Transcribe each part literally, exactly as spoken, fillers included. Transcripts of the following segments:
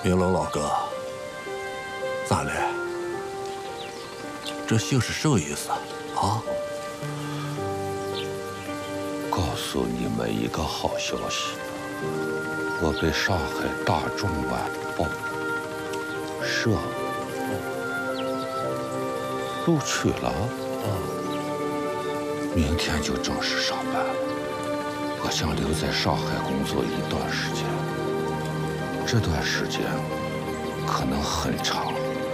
明龙老哥，咋了？这信是什么意思啊？ 告诉你们一个好消息，我被上海大众晚报社录取了。啊，明天就正式上班了。我想留在上海工作一段时间，这段时间可能很长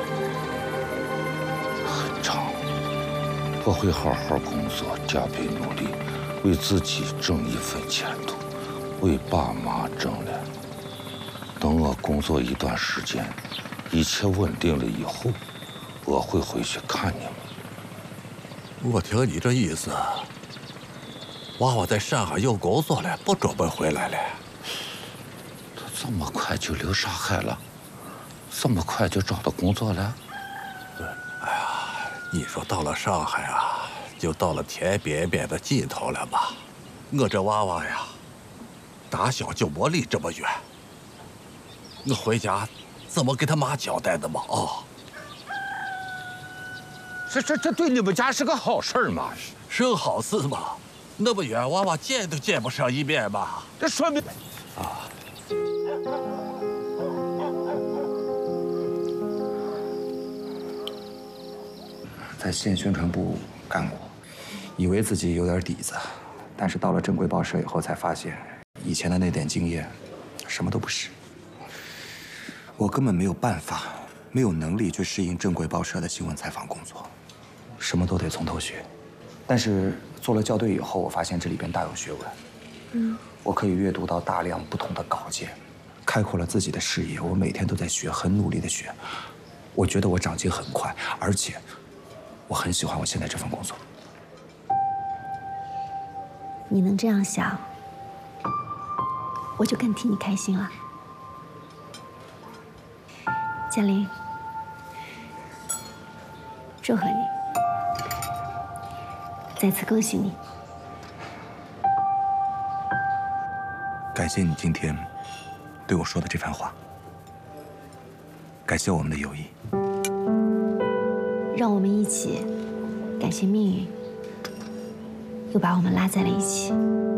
很长。我会好好工作，加倍努力，为自己挣一份前途，为爸妈挣了。等我工作一段时间，一切稳定了以后，我会回去看你们。 我听你这意思，娃娃在上海有工作了，不准备回来了。 他这么快就留上海了？这么快就找到工作了？ 哎呀，你说到了上海啊，就到了天边边的尽头了吧？我这娃娃呀，打小就没离这么远，我回家怎么给他妈交代的嘛？啊！ 这这这对你们家是个好事儿嘛？ 是个好事嘛？那么远，娃娃见都见不上一面吧？ 这说明啊。 在县宣传部干过，以为自己有点底子，但是到了正规报社以后，才发现以前的那点经验什么都不是。我根本没有办法，没有能力去适应正规报社的新闻采访工作，什么都得从头学。但是做了校对以后，我发现这里边大有学问。嗯，我可以阅读到大量不同的稿件，开阔了自己的视野。我每天都在学，很努力的学。我觉得我长进很快，而且我很喜欢我现在这份工作。 你能这样想，我就更替你开心了。嘉玲，祝贺你，再次恭喜你。 感谢你今天对我说的这番话，感谢我们的友谊。 让我们一起感谢命运，又把我们拉在了一起。